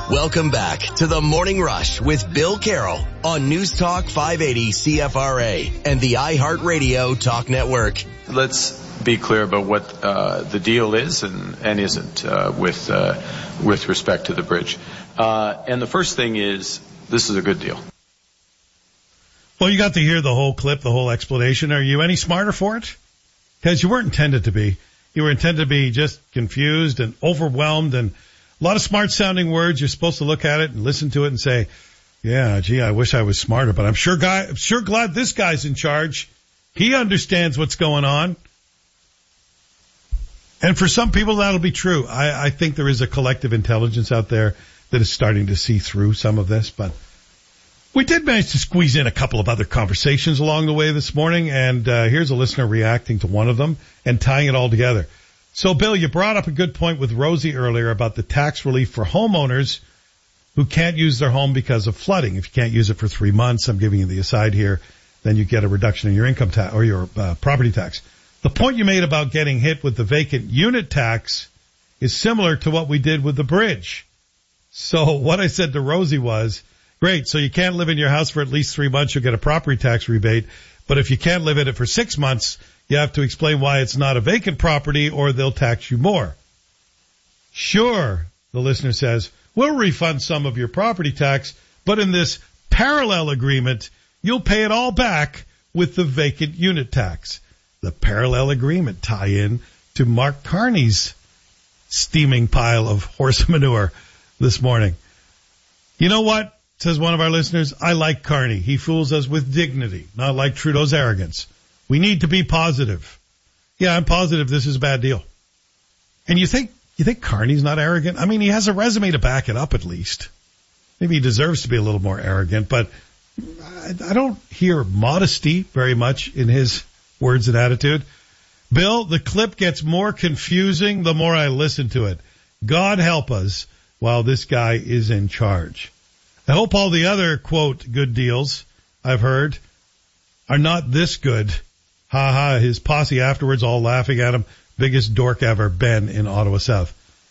Welcome back to the Morning Rush with Bill Carroll on News Talk 580 CFRA and the iHeartRadio Talk Network. Let's be clear about what the deal is and isn't with respect to the bridge. And the first thing is, this is a good deal. Well, you got to hear the whole clip, the whole explanation. Are you any smarter for it? Because you weren't intended to be. You were intended to be just confused and overwhelmed and a lot of smart-sounding words. You're supposed to look at it and listen to it and say, yeah, gee, I wish I was smarter, but I'm sure glad this guy's in charge. He understands what's going on. And for some people, that'll be true. I think there is a collective intelligence out there that is starting to see through some of this, but we did manage to squeeze in a couple of other conversations along the way this morning, and here's a listener reacting to one of them and tying it all together. So, Bill, you brought up a good point with Rosie earlier about the tax relief for homeowners who can't use their home because of flooding. If you can't use it for 3 months, I'm giving you the aside here, then you get a reduction in your income tax or your property tax. The point you made about getting hit with the vacant unit tax is similar to what we did with the bridge. So what I said to Rosie was, great, so you can't live in your house for at least 3 months, you'll get a property tax rebate. But if you can't live in it for 6 months, you have to explain why it's not a vacant property or they'll tax you more. Sure, the listener says, we'll refund some of your property tax, but in this parallel agreement, you'll pay it all back with the vacant unit tax. The parallel agreement tie-in to Mark Carney's steaming pile of horse manure this morning. You know what, says one of our listeners, I like Carney. He fools us with dignity, not like Trudeau's arrogance. We need to be positive. Yeah, I'm positive this is a bad deal. And you think Carney's not arrogant? I mean, he has a resume to back it up at least. Maybe he deserves to be a little more arrogant, but I don't hear modesty very much in his words and attitude. Bill, the clip gets more confusing the more I listen to it. God help us while this guy is in charge. I hope all the other, quote, good deals I've heard are not this good. Ha ha, his posse afterwards all laughing at him. Biggest dork ever, Ben in Ottawa South.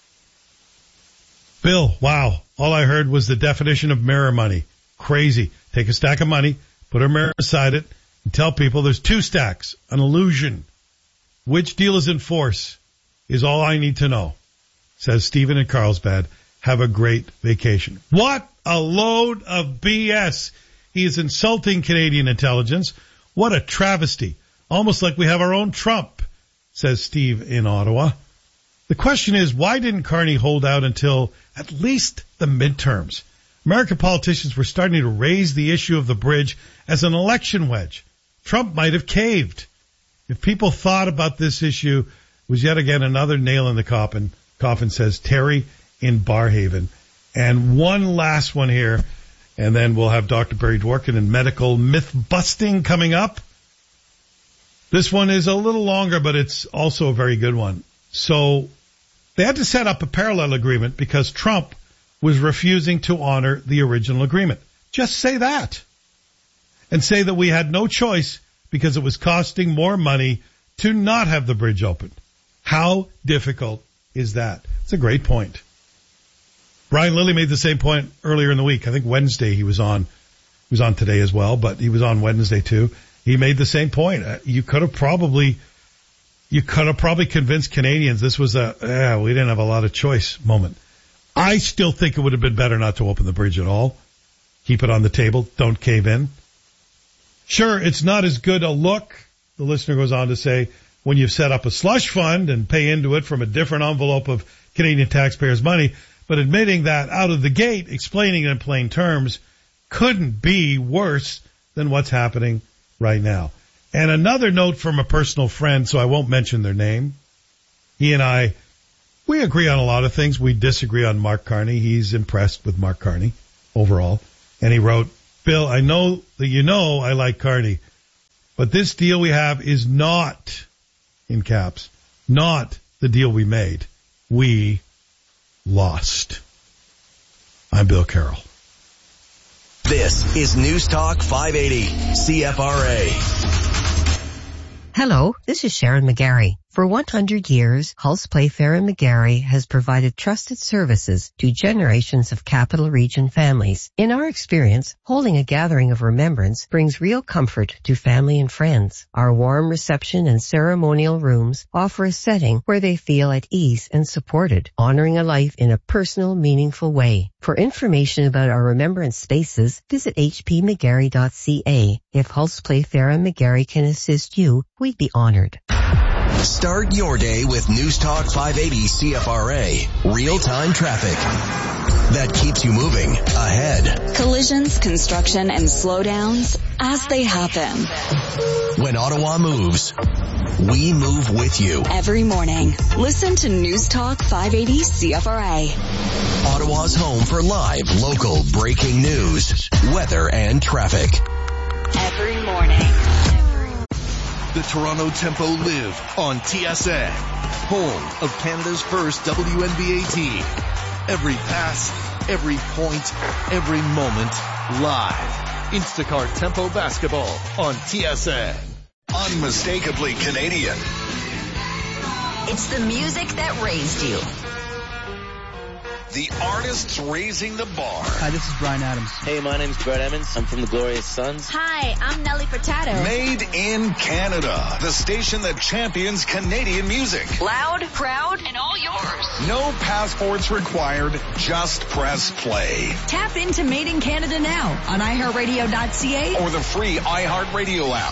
Bill, wow, all I heard was the definition of mirror money. Crazy. Take a stack of money, put a mirror beside it, and tell people there's 2 stacks. An illusion. Which deal is in force is all I need to know, says Stephen in Carlsbad. Have a great vacation. What a load of BS. He is insulting Canadian intelligence. What a travesty. Almost like we have our own Trump, says Steve in Ottawa. The question is, why didn't Carney hold out until at least the midterms? American politicians were starting to raise the issue of the bridge as an election wedge. Trump might have caved. If people thought about this issue, it was yet again another nail in the coffin, says Terry in Barhaven. And one last one here, and then we'll have Dr. Barry Dworkin and medical myth-busting coming up. This one is a little longer, but it's also a very good one. So they had to set up a parallel agreement because Trump was refusing to honor the original agreement. Just say that. And say that we had no choice because it was costing more money to not have the bridge open. How difficult is that? It's a great point. Brian Lilly made the same point earlier in the week. I think Wednesday he was on. He was on today as well, but he was on Wednesday too. He made the same point. You could have probably convinced Canadians this was we didn't have a lot of choice moment. I still think it would have been better not to open the bridge at all. Keep it on the table. Don't cave in. Sure, it's not as good a look, the listener goes on to say, when you've set up a slush fund and pay into it from a different envelope of Canadian taxpayers' money, but admitting that out of the gate, explaining it in plain terms, couldn't be worse than what's happening right now. And another note from a personal friend, so I won't mention their name. He and I, we agree on a lot of things. We disagree on Mark Carney. He's impressed with Mark Carney overall. And he wrote, Bill, I know that you know I like Carney, but this deal we have is not, in caps, not the deal we made. We lost. I'm Bill Carroll. This is News Talk 580 CFRA. Hello, this is Sharon McGarry. For 100 years, Hulse Playfair and McGarry has provided trusted services to generations of Capital Region families. In our experience, holding a gathering of remembrance brings real comfort to family and friends. Our warm reception and ceremonial rooms offer a setting where they feel at ease and supported, honoring a life in a personal, meaningful way. For information about our remembrance spaces, visit hpmcgarry.ca. If Hulse Playfair and McGarry can assist you, we'd be honored. Start your day with News Talk 580 CFRA. Real-time traffic that keeps you moving ahead. Collisions, construction, and slowdowns as they happen. When Ottawa moves, we move with you. Every morning, listen to News Talk 580 CFRA. Ottawa's home for live, local, breaking news, weather, and traffic. Every morning. The Toronto Tempo live on TSN, home of Canada's first WNBA team. Every pass, every point, every moment, live. Instacart Tempo Basketball on TSN. Unmistakably Canadian. It's the music that raised you. The artists raising the bar. Hi, this is Bryan Adams. Hey, my name's Brett Emmons. I'm from the Glorious Sons. Hi, I'm Nelly Furtado. Made in Canada. The station that champions Canadian music. Loud, proud, and all yours. No passports required. Just press play. Tap into Made in Canada now on iHeartRadio.ca or the free iHeartRadio app.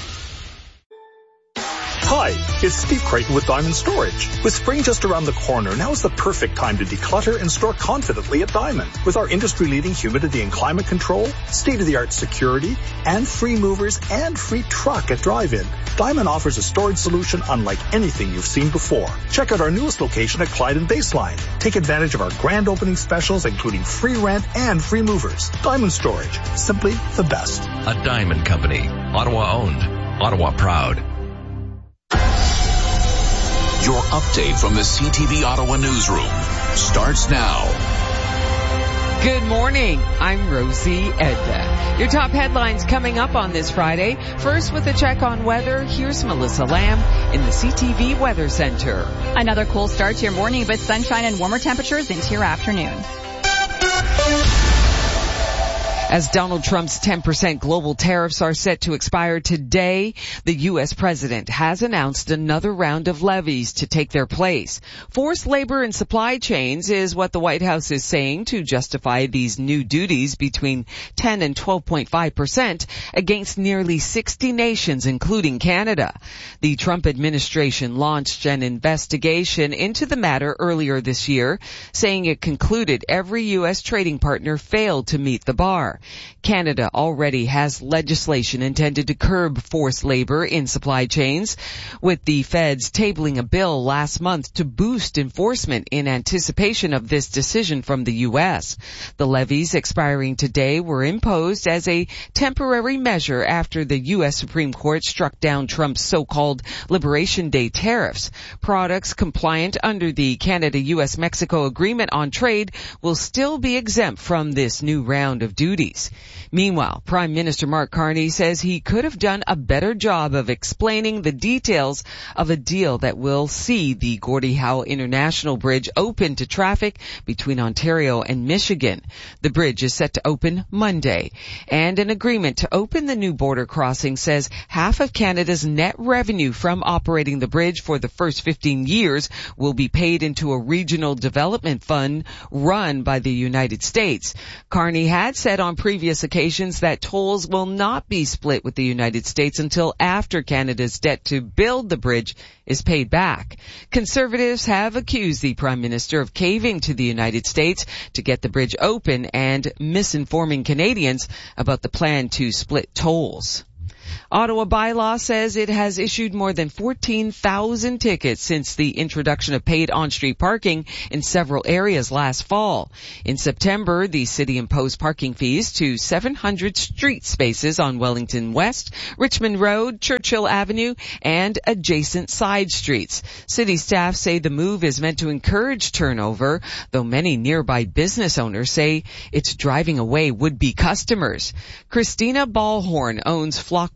Hi, it's Steve Creighton with Diamond Storage. With spring just around the corner, now is the perfect time to declutter and store confidently at Diamond. With our industry-leading humidity and climate control, state-of-the-art security, and free movers and free truck at drive-in, Diamond offers a storage solution unlike anything you've seen before. Check out our newest location at Clyde and Baseline. Take advantage of our grand opening specials, including free rent and free movers. Diamond Storage, simply the best. A Diamond Company, Ottawa owned, Ottawa proud. Your update from the CTV Ottawa newsroom starts now. Good morning. I'm Rosie Edda. Your top headlines coming up on this Friday. First, with a check on weather, here's Melissa Lamb in the CTV Weather Center. Another cool start to your morning, but sunshine and warmer temperatures into your afternoon. As Donald Trump's 10% global tariffs are set to expire today, the U.S. president has announced another round of levies to take their place. Forced labor in supply chains is what the White House is saying to justify these new duties between 10 and 12.5% against nearly 60 nations, including Canada. The Trump administration launched an investigation into the matter earlier this year, saying it concluded every U.S. trading partner failed to meet the bar. Canada already has legislation intended to curb forced labor in supply chains, with the feds tabling a bill last month to boost enforcement in anticipation of this decision from the U.S. The levies expiring today were imposed as a temporary measure after the U.S. Supreme Court struck down Trump's so-called Liberation Day tariffs. Products compliant under the Canada-U.S.-Mexico Agreement on Trade will still be exempt from this new round of duties. Meanwhile, Prime Minister Mark Carney says he could have done a better job of explaining the details of a deal that will see the Gordie Howe International Bridge open to traffic between Ontario and Michigan. The bridge is set to open Monday, and an agreement to open the new border crossing says half of Canada's net revenue from operating the bridge for the first 15 years will be paid into a regional development fund run by the United States. Carney had said on previous occasions that tolls will not be split with the United States until after Canada's debt to build the bridge is paid back. Conservatives have accused the Prime Minister of caving to the United States to get the bridge open and misinforming Canadians about the plan to split tolls. Ottawa bylaw says it has issued more than 14,000 tickets since the introduction of paid on-street parking in several areas last fall. In September, the city imposed parking fees to 700 street spaces on Wellington West, Richmond Road, Churchill Avenue, and adjacent side streets. City staff say the move is meant to encourage turnover, though many nearby business owners say it's driving away would-be customers. Christina Ballhorn owns Flock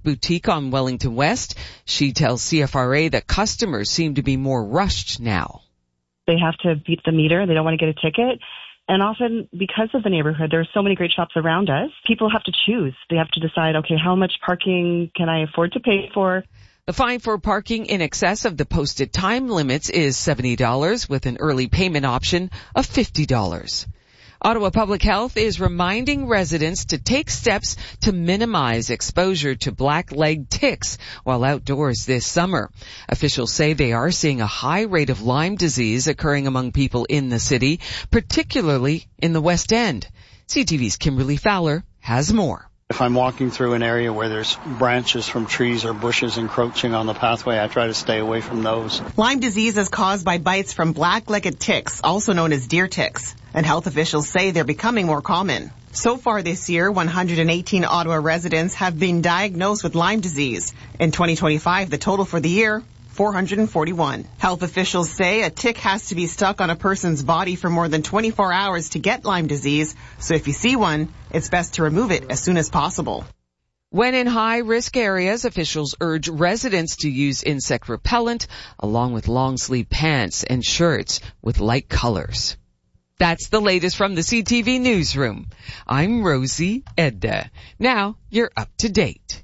boutique on Wellington West. She tells CFRA that customers seem to be more rushed now. They have to beat the meter. They don't want to get a ticket. And often, because of the neighborhood, there are so many great shops around us, people have to choose. They have to decide, okay, how much parking can I afford to pay for? The fine for parking in excess of the posted time limits is $70 with an early payment option of $50. Ottawa Public Health is reminding residents to take steps to minimize exposure to black-legged ticks while outdoors this summer. Officials say they are seeing a high rate of Lyme disease occurring among people in the city, particularly in the West End. CTV's Kimberly Fowler has more. If I'm walking through an area where there's branches from trees or bushes encroaching on the pathway, I try to stay away from those. Lyme disease is caused by bites from black-legged ticks, also known as deer ticks, and health officials say they're becoming more common. So far this year, 118 Ottawa residents have been diagnosed with Lyme disease. In 2025, the total for the year, 441. Health officials say a tick has to be stuck on a person's body for more than 24 hours to get Lyme disease, so if you see one, it's best to remove it as soon as possible. When in high-risk areas, officials urge residents to use insect repellent along with long-sleeve pants and shirts with light colors. That's the latest from the CTV Newsroom. I'm Rosie Edda. Now you're up to date.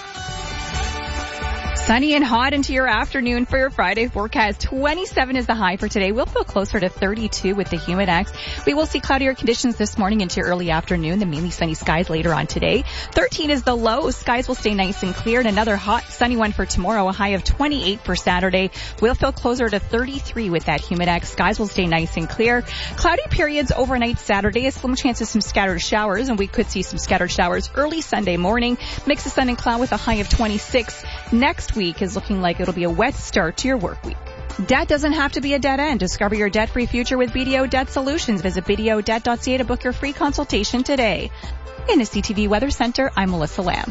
Sunny and hot into your afternoon for your Friday forecast. 27 is the high for today. We'll feel closer to 32 with the Humidex. We will see cloudier conditions this morning into early afternoon, then mainly sunny skies later on today. 13 is the low. Skies will stay nice and clear. And another hot, sunny one for tomorrow, a high of 28 for Saturday. We'll feel closer to 33 with that Humidex. Skies will stay nice and clear. Cloudy periods overnight Saturday. A slim chance of some scattered showers, and we could see some scattered showers early Sunday morning. Mix of sun and cloud with a high of 26. Next week is looking like it'll be a wet start to your work week. Debt doesn't have to be a dead end. Discover your debt-free future with BDO Debt Solutions. Visit BDOdebt.ca to book your free consultation today. In the CTV Weather Center, I'm Melissa Lamb.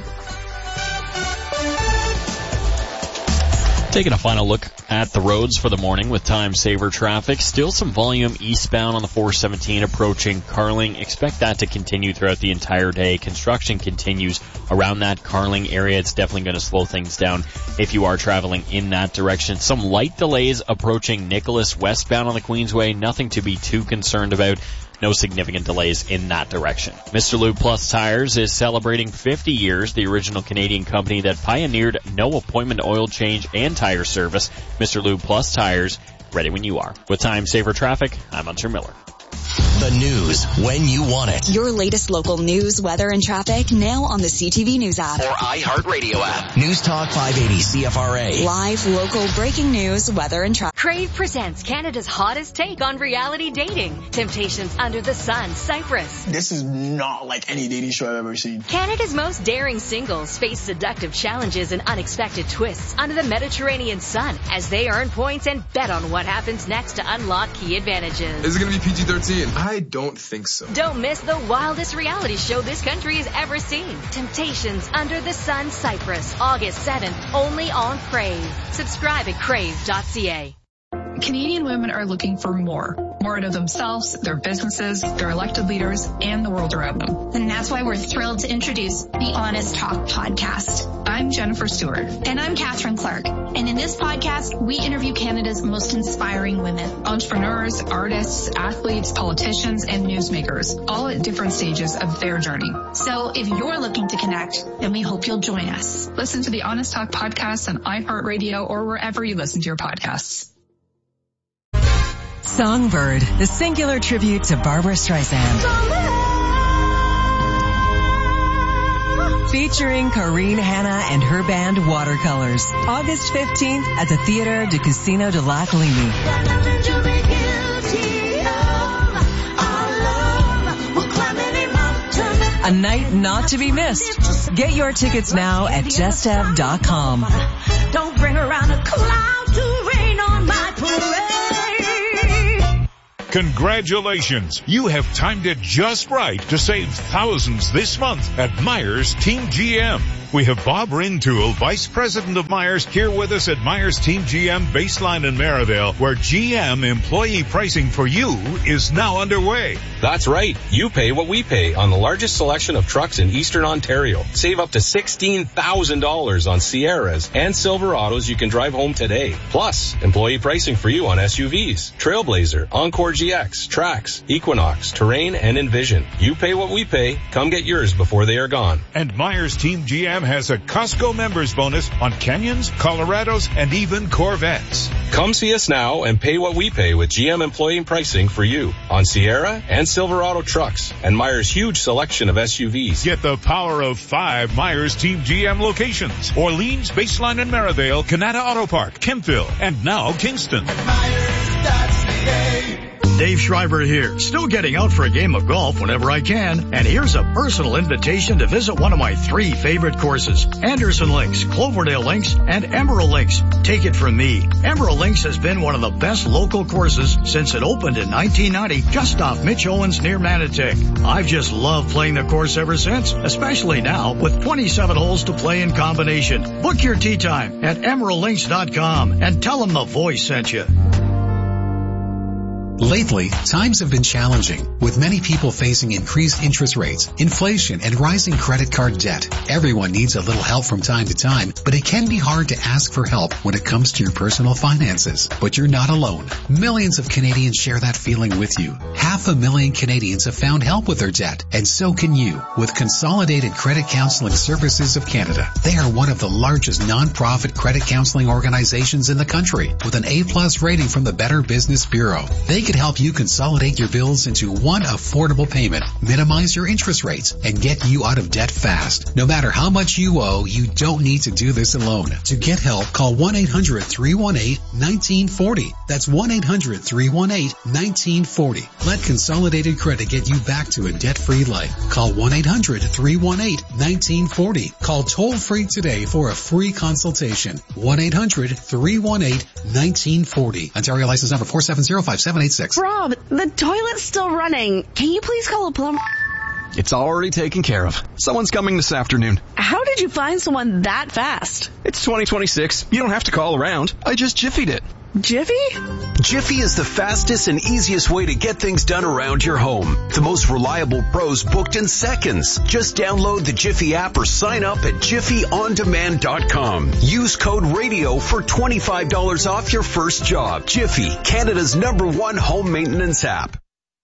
Taking a final look at the roads for the morning with time-saver traffic. Still some volume eastbound on the 417 approaching Carling. Expect that to continue throughout the entire day. Construction continues around that Carling area. It's definitely going to slow things down if you are traveling in that direction. Some light delays approaching Nicholas westbound on the Queensway. Nothing to be too concerned about. No significant delays in that direction. Mr. Lube Plus Tires is celebrating 50 years, the original Canadian company that pioneered no appointment oil change and tire service. Mr. Lube Plus Tires, ready when you are. With time saver traffic, I'm Hunter Miller. The news when you want it. Your latest local news, weather, and traffic now on the CTV News app. Or iHeartRadio app. News Talk 580 CFRA. Live, local, breaking news, weather, and traffic. Crave presents Canada's hottest take on reality dating. Temptations Under the Sun, Cyprus. This is not like any dating show I've ever seen. Canada's most daring singles face seductive challenges and unexpected twists under the Mediterranean sun as they earn points and bet on what happens next to unlock key advantages. Is it going to be PG-13? I don't think so. Don't miss the wildest reality show this country has ever seen. Temptations Under the Sun, Cyprus, August 7th, only on Crave. Subscribe at crave.ca. Canadian women are looking for more out of themselves, their businesses, their elected leaders, and the world around them. And that's why we're thrilled to introduce the Honest Talk podcast. I'm Jennifer Stewart. And I'm Catherine Clark. And in this podcast, we interview Canada's most inspiring women. Entrepreneurs, artists, athletes, politicians, and newsmakers, all at different stages of their journey. So if you're looking to connect, then we hope you'll join us. Listen to the Honest Talk podcast on iHeartRadio or wherever you listen to your podcasts. Songbird, the singular tribute to Barbara Streisand. Featuring Karine Hanna and her band Watercolors. August 15th at the Theater de Casino de la Colini. A night not to be missed. Get your tickets now at justev.com. Don't bring around a cloud to rain on my parade. Congratulations! You have timed it just right to save thousands this month at Myers Team GM. We have Bob Rintoul, Vice President of Myers, here with us at Myers Team GM Baseline in Maryvale, where GM employee pricing for you is now underway. That's right. You pay what we pay on the largest selection of trucks in Eastern Ontario. Save up to $16,000 on Sierras and Silverados you can drive home today. Plus, employee pricing for you on SUVs, Trailblazer, Encore GX, Trax, Equinox, Terrain, and Envision. You pay what we pay. Come get yours before they are gone. And Myers Team GM has a Costco members bonus on Canyons, Colorados, and even Corvettes. Come see us now and pay what we pay with GM employee pricing for you on Sierra and Silverado trucks and Myers' huge selection of SUVs. Get the power of 5 Myers Team GM locations. Orleans, Baseline and Maryvale, Canada Auto Park, Kempville, and now Kingston. Dave Schreiber here, still getting out for a game of golf whenever I can, and here's a personal invitation to visit one of my 3 favorite courses, Anderson Links, Cloverdale Links, and Emerald Links. Take it from me, Emerald Links has been one of the best local courses since it opened in 1990 just off Mitch Owens near Manotick. I've just loved playing the course ever since, especially now with 27 holes to play in combination. Book your tee time at emeraldlinks.com and tell them the voice sent you. Lately, times have been challenging, with many people facing increased interest rates, inflation, and rising credit card debt. Everyone needs a little help from time to time, but it can be hard to ask for help when it comes to your personal finances. But you're not alone. Millions of Canadians share that feeling with you. 500,000 Canadians have found help with their debt, and so can you, with Consolidated Credit Counseling Services of Canada. They are one of the largest non-profit credit counseling organizations in the country, with an A+ rating from the Better Business Bureau. They could help you consolidate your bills into one affordable payment, minimize your interest rates, and get you out of debt fast. No matter how much you owe, you don't need to do this alone. To get help, call 1-800-318-1940. That's 1-800-318-1940. Let Consolidated Credit get you back to a debt-free life. Call 1-800-318-1940. Call toll-free today for a free consultation. 1-800-318-1940. Ontario license number 4705786. Rob, the toilet's still running. Can you please call a plumber? It's already taken care of. Someone's coming this afternoon. How did you find someone that fast? It's 2026. You don't have to call around. I just Jiffy'd it. Jiffy? Jiffy is the fastest and easiest way to get things done around your home. The most reliable pros booked in seconds. Just download the Jiffy app or sign up at jiffyondemand.com. Use code RADIO for $25 off your first job. Jiffy, Canada's #1 home maintenance app.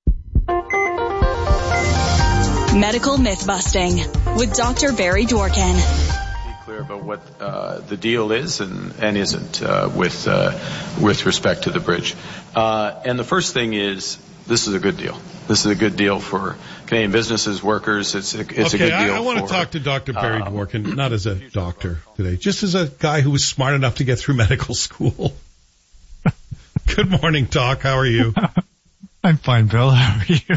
Medical myth busting with Dr. Barry Dworkin. About what the deal is and isn't with respect to the bridge. And the first thing is, this is a good deal. This is a good deal for Canadian businesses, workers. It's a good deal. I want to talk to Dr. Barry Dworkin, not as a doctor today, just as a guy who was smart enough to get through medical school. Good morning, Doc. How are you? I'm fine, Bill. How are you?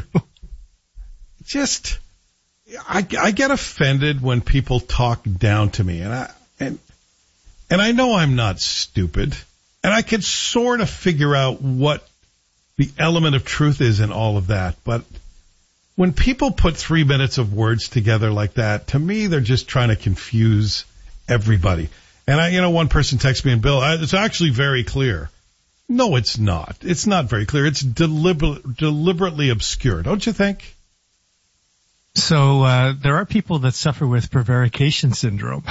I get offended when people talk down to me, and I know I'm not stupid, and I could sort of figure out what the element of truth is in all of that. But when people put 3 minutes of words together like that, to me, they're just trying to confuse everybody. And one person texted me, and Bill, it's actually very clear. No, it's not. It's not very clear. It's deliberately obscure, don't you think? So there are people that suffer with prevarication syndrome.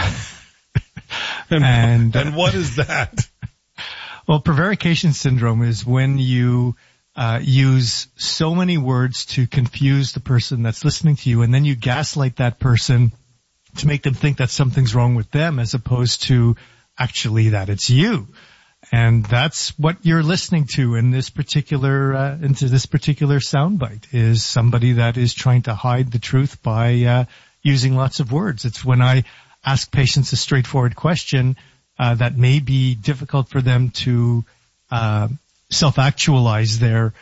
and what is that? Well, prevarication syndrome is when you use so many words to confuse the person that's listening to you, and then you gaslight that person to make them think that something's wrong with them as opposed to actually that it's you. And that's what you're listening to in this particular soundbite, is somebody that is trying to hide the truth by using lots of words. It's when I ask patients a straightforward question that may be difficult for them to self-actualize the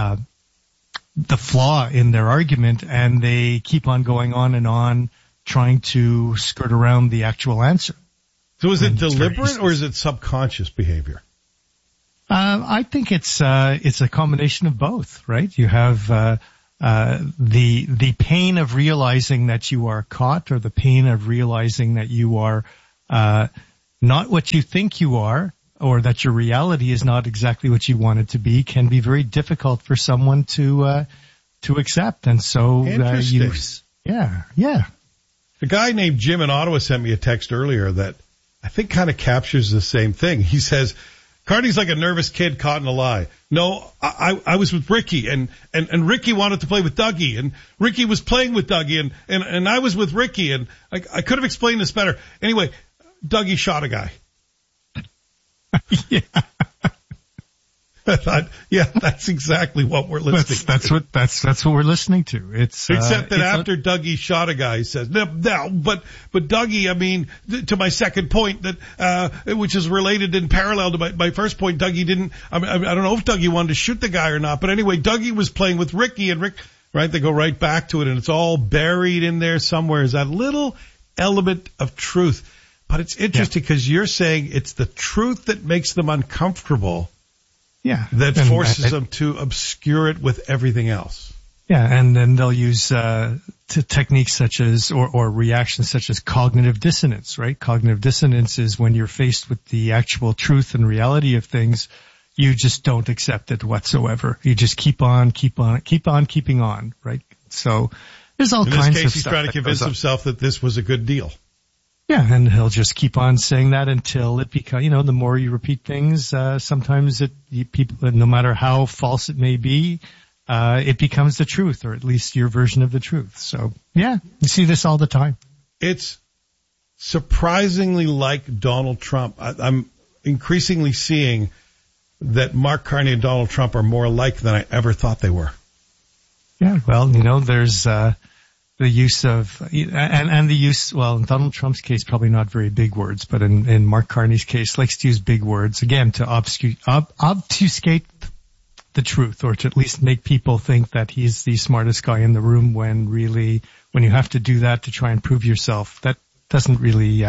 flaw in their argument, and they keep on going on trying to skirt around the actual answer. So is it deliberate or is it subconscious behavior? I think it's a combination of both, right? You have the pain of realizing that you are caught, or the pain of realizing that you are not what you think you are, or that your reality is not exactly what you want it to be, can be very difficult for someone to accept. And so A guy named Jim in Ottawa sent me a text earlier that I think kind of captures the same thing. He says, Carney's like a nervous kid caught in a lie. No, I was with Ricky, and Ricky wanted to play with Dougie, and Ricky was playing with Dougie, and I was with Ricky, and I could have explained this better. Anyway, Dougie shot a guy. Yeah. I thought, that's exactly what we're listening to. That's what we're listening to. Except that after Dougie shot a guy, he says, no, but Dougie, I mean, to my second point that, which is related in parallel to my first point, Dougie didn't, I don't know if Dougie wanted to shoot the guy or not, but anyway, Dougie was playing with Ricky, and Rick, right, they go right back to it, and it's all buried in there somewhere is that little element of truth. But it's interesting because you're saying it's the truth that makes them uncomfortable. Yeah. That forces them to obscure it with everything else. Yeah, and then they'll use techniques such as, or reactions such as cognitive dissonance, right? Cognitive dissonance is when you're faced with the actual truth and reality of things, you just don't accept it whatsoever. You just keep on keeping on, right? So there's all kinds of stuff. In this case, he's trying to convince himself that this was a good deal. Yeah, and he'll just keep on saying that until it becomes, the more you repeat things, sometimes people, no matter how false it may be, it becomes the truth, or at least your version of the truth. So, yeah, you see this all the time. It's surprisingly like Donald Trump. I'm increasingly seeing that Mark Carney and Donald Trump are more alike than I ever thought they were. Yeah, well, there's the use of, and the use, well, in Donald Trump's case, probably not very big words, but in Mark Carney's case, likes to use big words, again, to obfuscate the truth, or to at least make people think that he's the smartest guy in the room, when really, when you have to do that to try and prove yourself, that doesn't really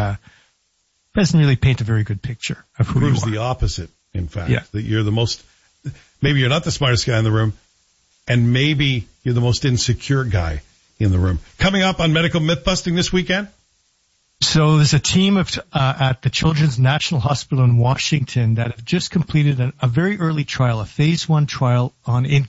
paint a very good picture of who you are. Proves the opposite, in fact, that you're maybe you're not the smartest guy in the room, and maybe you're the most insecure guy in the room. Coming up on Medical Myth-Busting this weekend? So there's a team at the Children's National Hospital in Washington that have just completed a very early trial, a phase 1 trial on a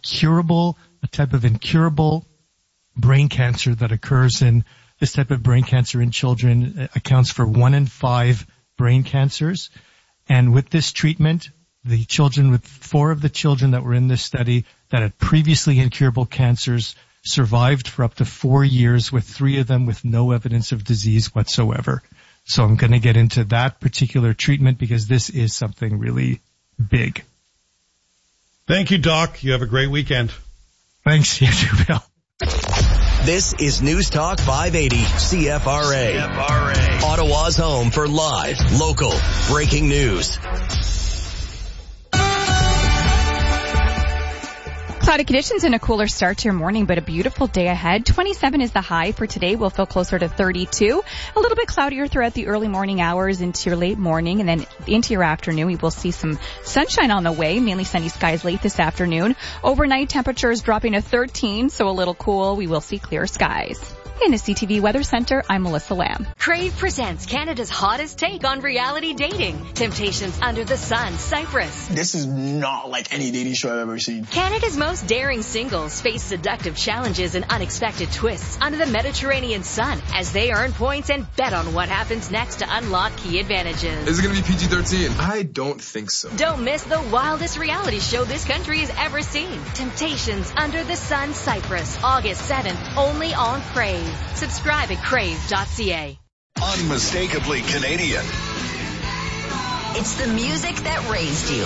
type of incurable brain cancer that occurs in this type of brain cancer in children. Accounts for 1 in 5 brain cancers. And with this treatment, 4 of the children that were in this study that had previously incurable cancers survived for up to 4 years, with 3 of them with no evidence of disease whatsoever. So I'm going to get into that particular treatment because this is something really big. Thank you, Doc. You have a great weekend. Thanks. You too, Bill. This is News Talk 580 CFRA. Ottawa's home for live, local, breaking news. Cloudy conditions and a cooler start to your morning, but a beautiful day ahead. 27 is the high for today. We'll feel closer to 32. A little bit cloudier throughout the early morning hours into your late morning, and then into your afternoon. We will see some sunshine on the way, mainly sunny skies late this afternoon. Overnight temperatures dropping to 13, so a little cool. We will see clear skies. In the CTV Weather Center, I'm Melissa Lamb. Crave presents Canada's hottest take on reality dating. Temptations Under the Sun, Cyprus. This is not like any dating show I've ever seen. Canada's most daring singles face seductive challenges and unexpected twists under the Mediterranean sun as they earn points and bet on what happens next to unlock key advantages. Is it going to be PG-13? I don't think so. Don't miss the wildest reality show this country has ever seen. Temptations Under the Sun, Cyprus, August 7th, only on Crave. Subscribe at crave.ca. Unmistakably Canadian. It's the music that raised you.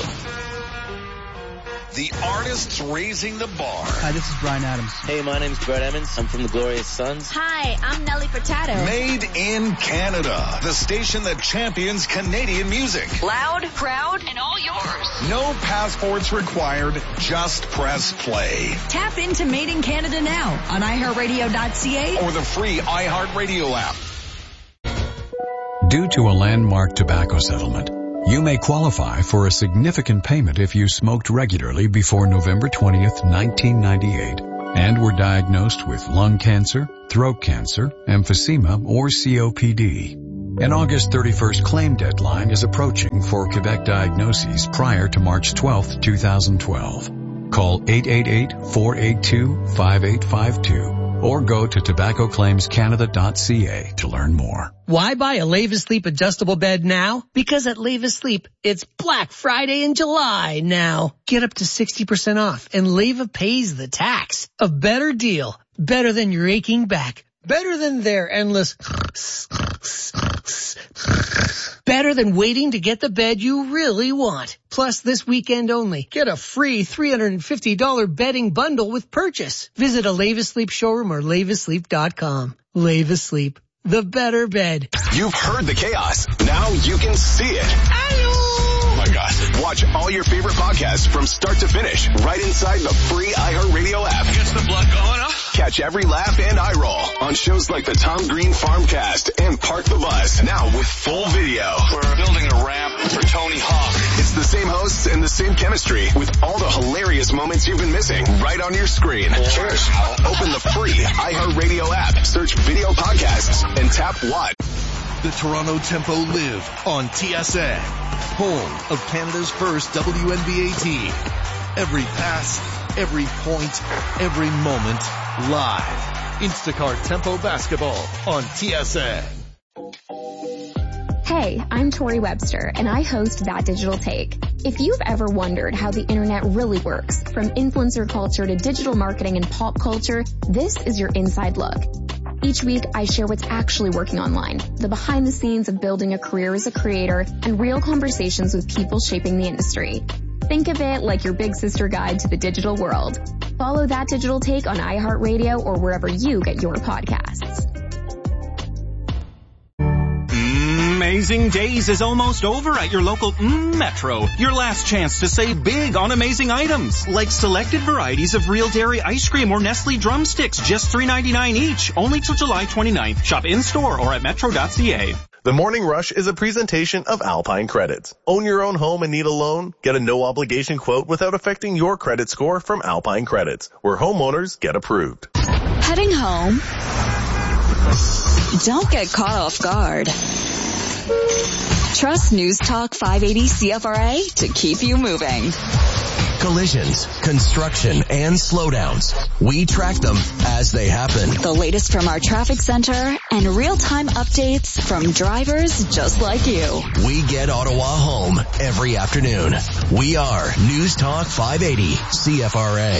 The artists raising the bar. Hi, this is Bryan Adams. Hey, my name's Brett Emmons. I'm from the Glorious Sons. Hi, I'm Nelly Furtado. Made in Canada. The station that champions Canadian music. Loud, proud, and all yours. No passports required. Just press play. Tap into Made in Canada now on iHeartRadio.ca or the free iHeartRadio app. Due to a landmark tobacco settlement, you may qualify for a significant payment if you smoked regularly before November 20th, 1998. and were diagnosed with lung cancer, throat cancer, emphysema, or COPD. An August 31st claim deadline is approaching for Quebec diagnoses prior to March 12, 2012. Call 888-482-5852 or go to tobaccoclaimscanada.ca to learn more. Why buy a Leva Sleep adjustable bed now? Because at Leva Sleep, it's Black Friday in July now. Get up to 60% off and Leva pays the tax. A better deal. Better than your aching back. Better than their endless. Better than waiting to get the bed you really want. Plus, this weekend only, get a free $350 bedding bundle with purchase. Visit a Leva Sleep showroom or lavasleep.com. Leva Sleep, the better bed. You've heard the chaos. Now you can see it. Oh my God. Watch all your favorite podcasts from start to finish right inside the free iHeartRadio app. Gets the blood going up. Catch every laugh and eye roll on shows like the Tom Green Farmcast and Park the Bus. Now with full video. We're building a ramp for Tony Hawk. It's the same hosts and the same chemistry with all the hilarious moments you've been missing right on your screen. Cheers. Open the free iHeartRadio app, search video podcasts, and tap watch. The Toronto Tempo live on TSN, home of Canada's first WNBA team. Every pass, every point, every moment, live. Instacart Tempo Basketball on TSN. Hey, I'm Tori Webster, and I host That Digital Take. If you've ever wondered how the internet really works, from influencer culture to digital marketing and pop culture, this is your inside look. Each week, I share what's actually working online, the behind the scenes of building a career as a creator, and real conversations with people shaping the industry. Think of it like your big sister guide to the digital world. Follow That Digital Take on iHeartRadio or wherever you get your podcasts. Amazing Days is almost over at your local Metro. Your last chance to save big on amazing items, like selected varieties of Real Dairy ice cream or Nestle drumsticks, just $3.99 each, only till July 29th. Shop in-store or at metro.ca. The Morning Rush is a presentation of Alpine Credits. Own your own home and need a loan? Get a no-obligation quote without affecting your credit score from Alpine Credits, where homeowners get approved. Heading home? Don't get caught off guard. Trust News Talk 580 CFRA to keep you moving. Collisions, construction, and slowdowns. We track them as they happen. The latest from our traffic center and real-time updates from drivers just like you. We get Ottawa home every afternoon. We are News Talk 580 CFRA.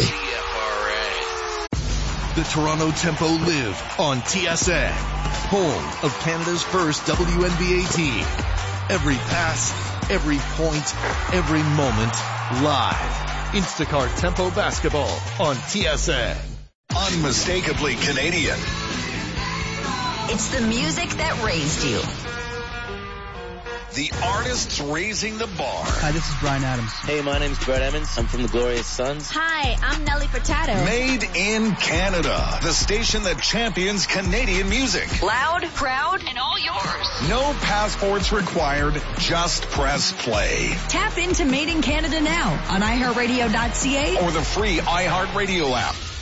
The Toronto Tempo live on TSN, home of Canada's first WNBA team. Every pass, every point, every moment, live. Instacart Tempo Basketball on TSN. Unmistakably Canadian. It's the music that raised you. The artists raising the bar. Hi, this is Brian Adams. Hey, my name's Brett Emmons. I'm from the Glorious Sons. Hi, I'm Nelly Furtado. Made in Canada. The station that champions Canadian music. Loud, proud, and all yours. No passports required. Just press play. Tap into Made in Canada now on iHeartRadio.ca or the free iHeartRadio app.